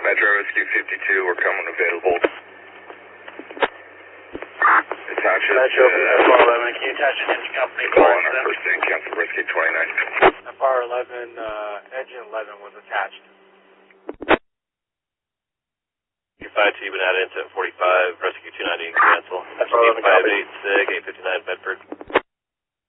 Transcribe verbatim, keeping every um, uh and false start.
Metro Rescue fifty-two, we're coming available. Attach us Metro to... F R eleven, can you attach an engine company? Calling our first in, cancel Rescue twenty-nine. F R eleven, uh, engine eleven was attached. five two, been added into forty-five, Rescue two ninety, cancel. F R eleven, five eight six, eight fifty-nine, Bedford.